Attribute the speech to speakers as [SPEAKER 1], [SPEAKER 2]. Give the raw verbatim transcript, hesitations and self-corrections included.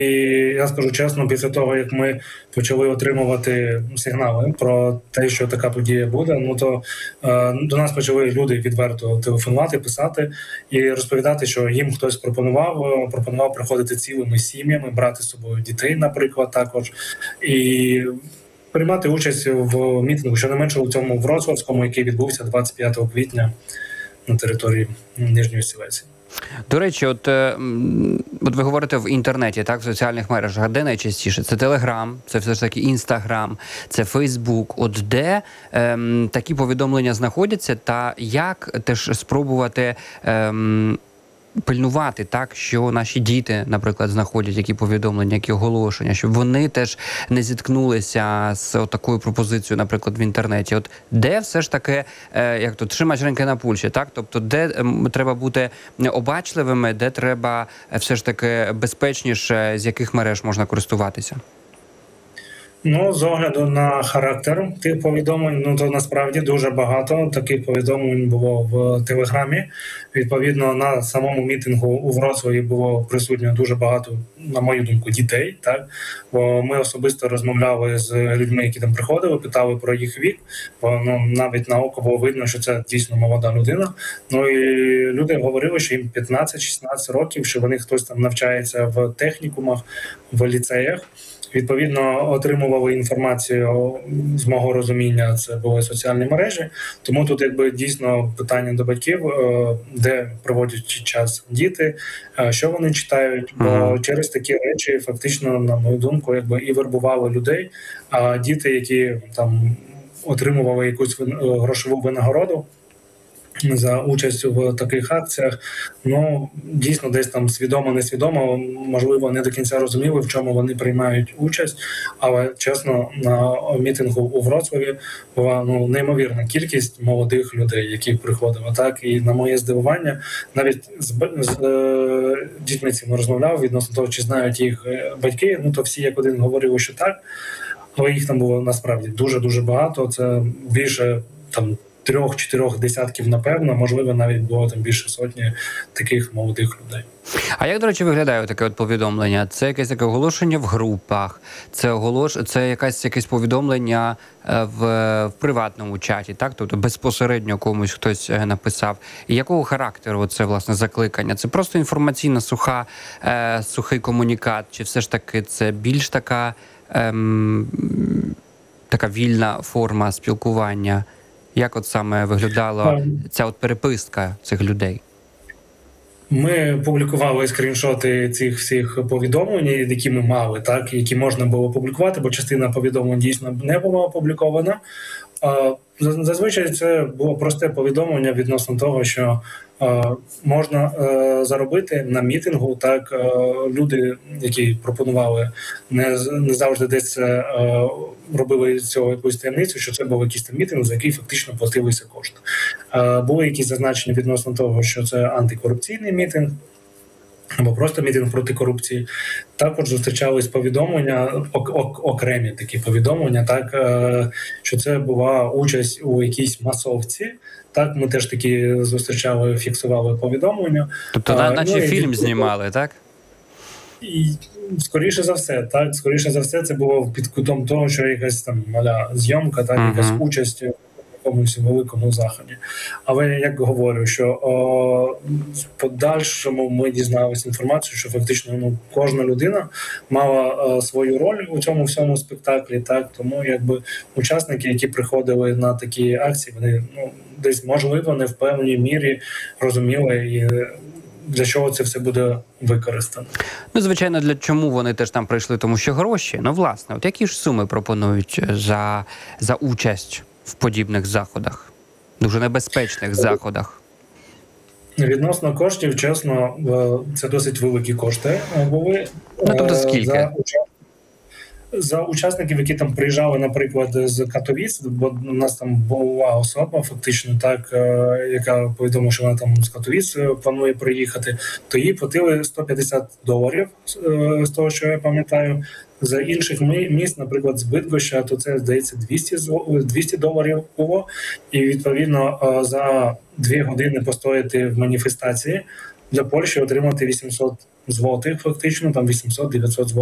[SPEAKER 1] І я скажу чесно, після того, як ми почали отримувати сигнали про те, що така подія буде, ну то е, до нас почали люди відверто телефонувати, писати і розповідати, що їм хтось пропонував, пропонував приходити цілими сім'ями, брати з собою дітей, наприклад, також, і приймати участь в мітингу, що не менше у цьому Вроцлавському, який відбувся двадцять п'ятого квітня на території Нижньої Сілесії.
[SPEAKER 2] До речі, от, от ви говорите в інтернеті, так, в соціальних мережах, де найчастіше? Це Телеграм, це все ж таки Інстаграм, це Фейсбук. От де ем, такі повідомлення знаходяться, та як теж спробувати ем, пильнувати так, що наші діти, наприклад, знаходять які повідомлення, які оголошення, щоб вони теж не зіткнулися з такою пропозицією, наприклад, в інтернеті. От де все ж таки, е, як то, тримач ринки на пульсі, так? Тобто, де е, треба бути обачливими, де треба е, все ж таки безпечніше, з яких мереж можна користуватися?
[SPEAKER 1] Ну, з огляду на характер тих повідомлень, ну то насправді дуже багато таких повідомлень було в Телеграмі. Відповідно, на самому мітингу у Вроцлаві було присутньо дуже багато, на мою думку, дітей. Так, бо ми особисто розмовляли з людьми, які там приходили, питали про їх вік. Бо ну навіть на око було видно, що це дійсно молода людина. Ну і люди говорили, що їм п'ятнадцять-шістнадцять років, що вони хтось там навчається в технікумах, в ліцеях. Відповідно, отримували інформацію, з мого розуміння, це були соціальні мережі. Тому тут якби дійсно питання до батьків, де проводять час діти, що вони читають. Бо через такі речі фактично, на мою думку, якби і вербували людей. А діти, які там отримували якусь грошову винагороду за участь в таких акціях, ну, дійсно, десь там свідомо-несвідомо, можливо, не до кінця розуміли, в чому вони приймають участь, але, чесно, на мітингу у Вроцлаві була, ну, неймовірна кількість молодих людей, які приходили, так, і на моє здивування, навіть з, з е, дітьми цим розмовляв відносно того, чи знають їх батьки, ну, то всі як один говорили, що так, але їх там було насправді дуже-дуже багато, це більше, там, трьох-чотирьох десятків, напевно, можливо, навіть було там більше сотні таких молодих людей.
[SPEAKER 2] А як, до речі, виглядає таке от повідомлення? Це якесь таке оголошення в групах, це оголош... це якесь, якесь повідомлення в, в приватному чаті, так? Тобто безпосередньо комусь хтось написав. І якого характеру це, власне, закликання? Це просто інформаційна суха, е, сухий комунікат, чи все ж таки це більш така, ем, така вільна форма спілкування? Як от саме виглядала ця от переписка цих людей?
[SPEAKER 1] Ми публікували скріншоти цих всіх повідомлень, які ми мали, так, які можна було публікувати, бо частина повідомлень дійсно не була опублікована. Зазвичай це було просте повідомлення відносно того, що е, можна е, заробити на мітингу. Так, е, люди, які пропонували, не, не завжди десь е, робили з цього якусь таємницю, що це був якийсь там мітинг, за який фактично платилися кошти. Е, були якісь зазначення відносно того, що це антикорупційний мітинг, або просто мітинг проти корупції. Також зустрічались повідомлення, окремі такі повідомлення, так, що це була участь у якійсь масовці. Так, ми теж такі зустрічали, фіксували повідомлення.
[SPEAKER 2] Тобто, а, наче ну, фільм і, знімали, так?
[SPEAKER 1] І, скоріше за все, так, скоріше за все, це було під кутом того, що якась там маля зйомка, так, uh-huh. якась участь в якомусь великому заході. Але я як говорю, що о, в подальшому ми дізналися інформацію, що фактично ну, кожна людина мала о, свою роль у цьому всьому спектаклі, так, тому якби учасники, які приходили на такі акції, вони ну, десь, можливо, не в певній мірі розуміли і для чого це все буде використано.
[SPEAKER 2] Ну, звичайно, для чому вони теж там прийшли, тому що гроші. Ну, власне, от які ж суми пропонують за, за участь в подібних заходах, дуже небезпечних заходах?
[SPEAKER 1] Відносно коштів, чесно, це досить великі кошти були.
[SPEAKER 2] Ну, тобто скільки?
[SPEAKER 1] За, за учасників, які там приїжджали, наприклад, з Катовіц, бо у нас там була особа, фактично, так, яка повідомила, що вона там з Катовіц планує приїхати, то їй платили сто п'ятдесят доларів, з того, що я пам'ятаю. За інших міст, наприклад, з Бидгоща, то це, здається, двісті доларів було. І, відповідно, за дві години постояти в маніфестації для Польщі отримати вісімсот злотих, фактично, там вісімсот-дев'ятсот злотих.